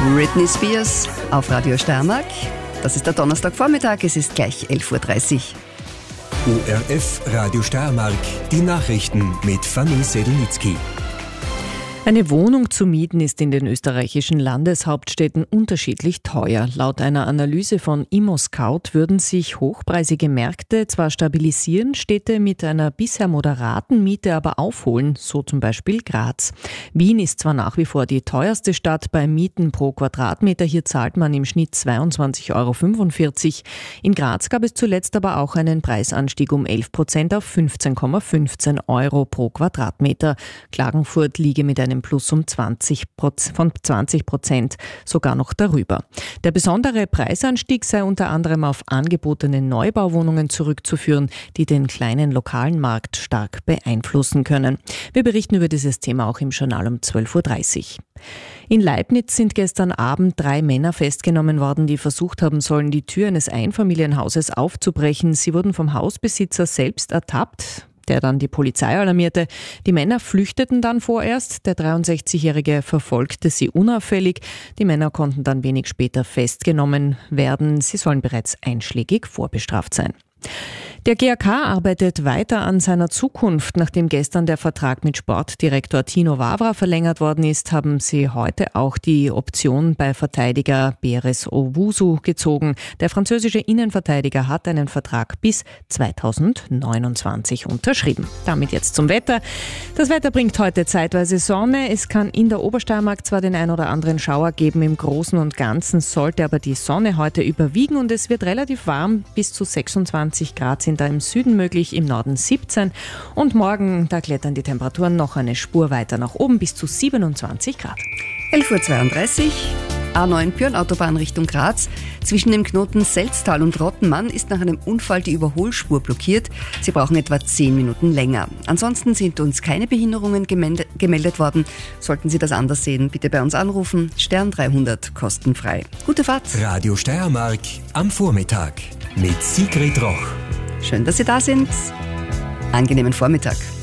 Britney Spears auf Radio Steiermark. Das ist der Donnerstagvormittag, es ist gleich 11.30 Uhr. ORF Radio Steiermark, die Nachrichten mit Fanny Sedelnitzky. Eine Wohnung zu mieten ist in den österreichischen Landeshauptstädten unterschiedlich teuer. Laut einer Analyse von ImmoScout würden sich hochpreisige Märkte zwar stabilisieren, Städte mit einer bisher moderaten Miete aber aufholen, so zum Beispiel Graz. Wien ist zwar nach wie vor die teuerste Stadt bei Mieten pro Quadratmeter, hier zahlt man im Schnitt 22,45 Euro. In Graz gab es zuletzt aber auch einen Preisanstieg um 11% auf 15,15 Euro pro Quadratmeter. Klagenfurt liege mit einem Plus von 20% sogar noch darüber. Der besondere Preisanstieg sei unter anderem auf angebotene Neubauwohnungen zurückzuführen, die den kleinen lokalen Markt stark beeinflussen können. Wir berichten über dieses Thema auch im Journal um 12.30 Uhr. In Leibniz sind gestern Abend 3 Männer festgenommen worden, die versucht haben sollen, die Tür eines Einfamilienhauses aufzubrechen. Sie wurden vom Hausbesitzer selbst ertappt, der dann die Polizei alarmierte. Die Männer flüchteten dann vorerst. Der 63-Jährige verfolgte sie unauffällig. Die Männer konnten dann wenig später festgenommen werden. Sie sollen bereits einschlägig vorbestraft sein. Der GAK arbeitet weiter an seiner Zukunft. Nachdem gestern der Vertrag mit Sportdirektor Tino Wawra verlängert worden ist, haben sie heute auch die Option bei Verteidiger Beres Owusu gezogen. Der französische Innenverteidiger hat einen Vertrag bis 2029 unterschrieben. Damit jetzt zum Wetter. Das Wetter bringt heute zeitweise Sonne. Es kann in der Obersteiermark zwar den ein oder anderen Schauer geben, im Großen und Ganzen sollte aber die Sonne heute überwiegen und es wird relativ warm, bis zu 26 Grad sind da im Süden möglich, im Norden 17 und morgen, da klettern die Temperaturen noch eine Spur weiter nach oben bis zu 27 Grad. 11.32 Uhr, A9 Pyrn-Autobahn Richtung Graz. Zwischen dem Knoten Selztal und Rottenmann ist nach einem Unfall die Überholspur blockiert. Sie brauchen etwa 10 Minuten länger. Ansonsten sind uns keine Behinderungen gemeldet worden. Sollten Sie das anders sehen, bitte bei uns anrufen. Stern 300 kostenfrei. Gute Fahrt. Radio Steiermark am Vormittag mit Sigrid Roch. Schön, dass Sie da sind. Angenehmen Vormittag.